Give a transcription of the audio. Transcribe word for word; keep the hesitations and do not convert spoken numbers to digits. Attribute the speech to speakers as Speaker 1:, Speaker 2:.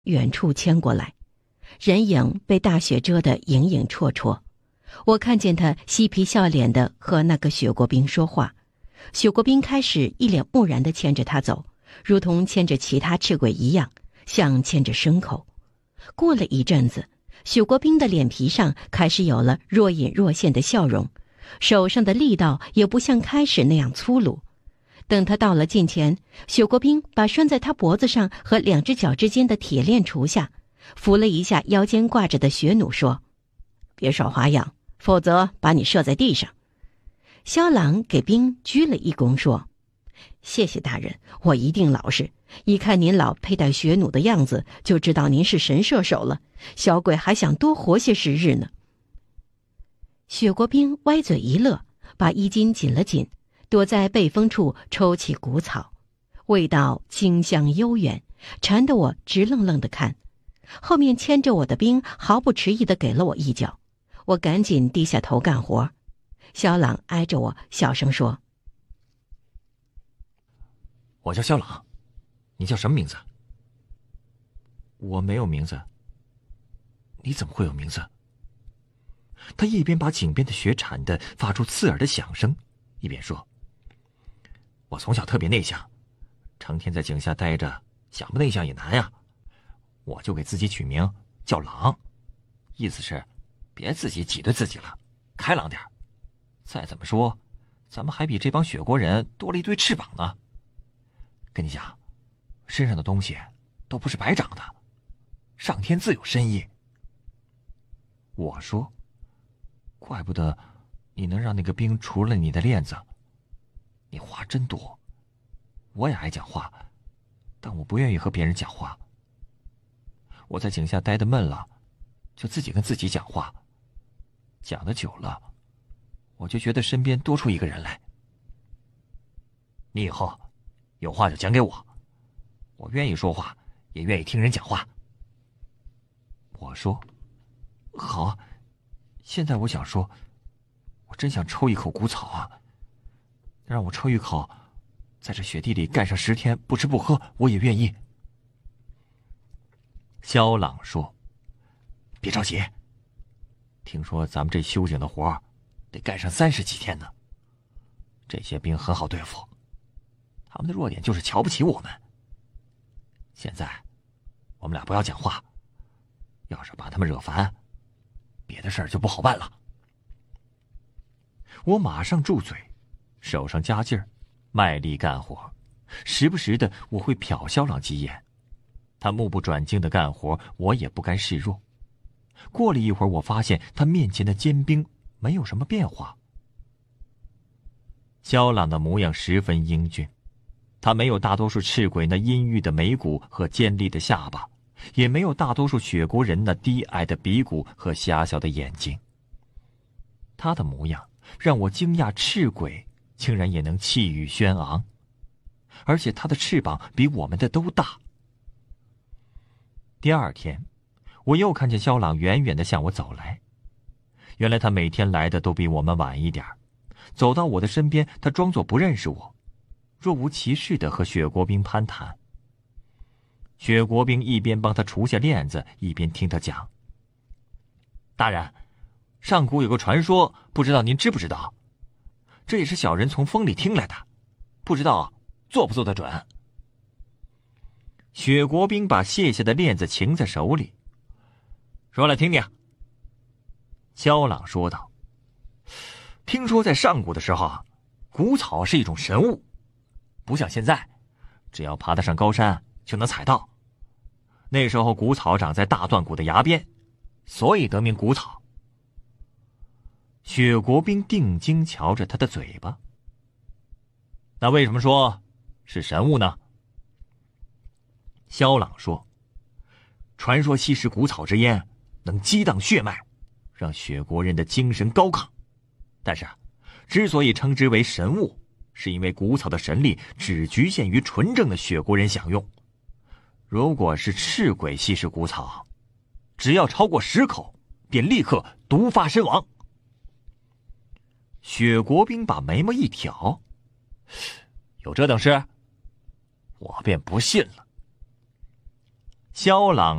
Speaker 1: 远处牵过来，人影被大雪遮得影影绰绰。我看见他嬉皮笑脸地和那个雪国兵说话，雪国兵开始一脸木然地牵着他走，如同牵着其他赤鬼一样，像牵着牲口。过了一阵子，雪国兵的脸皮上开始有了若隐若现的笑容，手上的力道也不像开始那样粗鲁。等他到了近前，雪国兵把拴在他脖子上和两只脚之间的铁链除下，扶了一下腰间挂着的雪弩，说：“别耍花样，否则把你射在地上。”萧郎给兵鞠了一躬，说：“谢谢大人，我一定老实。一看您老佩戴雪弩的样子，就知道您是神射手了。小鬼还想多活些时日呢。”雪国兵歪嘴一乐，把衣襟紧了紧，躲在背风处抽起谷草，味道清香悠远，馋得我直愣愣地看。后面牵着我的兵毫不迟疑地给了我一脚，我赶紧低下头干活。萧朗挨着我小声说：“
Speaker 2: 我叫萧朗，你叫什么名字？”“我没有名字。”“你怎么会有名字？”他一边把颈边的雪铲得发出刺耳的响声，一边说：“我从小特别内向，成天在井下待着，想不内向也难呀。我就给自己取名叫狼，意思是别自己挤兑自己了，开朗点。再怎么说，咱们还比这帮雪国人多了一对翅膀呢。跟你讲，身上的东西都不是白长的，上天自有深意。”我说：“怪不得你能让那个兵除了你的链子。你话真多。我也爱讲话，但我不愿意和别人讲话。我在井下待得闷了，就自己跟自己讲话，讲得久了，我就觉得身边多出一个人来。你以后有话就讲给我，我愿意说话，也愿意听人讲话。”我说：“好，现在我想说，我真想抽一口谷草啊，让我抽一口，在这雪地里干上十天不吃不喝，我也愿意。”萧朗说：“别着急，听说咱们这修井的活得干上三十几天呢。这些兵很好对付，他们的弱点就是瞧不起我们。现在我们俩不要讲话，要是把他们惹烦，别的事儿就不好办了。”我马上住嘴，手上加劲儿，卖力干活，时不时的我会瞟萧朗几眼。他目不转睛的干活，我也不甘示弱。过了一会儿，我发现他面前的坚冰没有什么变化。萧朗的模样十分英俊，他没有大多数赤鬼那阴郁的眉骨和尖利的下巴，也没有大多数雪国人那低矮的鼻骨和狭小的眼睛。他的模样让我惊讶，赤鬼竟然也能气宇轩昂，而且他的翅膀比我们的都大。第二天，我又看见萧朗远远地向我走来。原来他每天来的都比我们晚一点，走到我的身边，他装作不认识我，若无其事地和雪国兵攀谈。雪国兵一边帮他除下链子，一边听他讲：“大人，上古有个传说，不知道您知不知道？这也是小人从风里听来的，不知道做不做得准。”雪国兵把卸下的链子擎在手里，说来听听。萧朗说道：“听说在上古的时候，谷草是一种神物，不像现在，只要爬得上高山就能采到。那时候谷草长在大断谷的崖边，所以得名谷草。”雪国兵定睛瞧着他的嘴巴。“那为什么说是神物呢？”萧朗说：“传说吸食谷草之烟能激荡血脉，让雪国人的精神高亢。但是之所以称之为神物，是因为谷草的神力只局限于纯正的雪国人享用。如果是赤鬼吸食谷草，只要超过十口，便立刻毒发身亡。”雪国兵把眉毛一挑：“有这等事？我便不信了。” 肖朗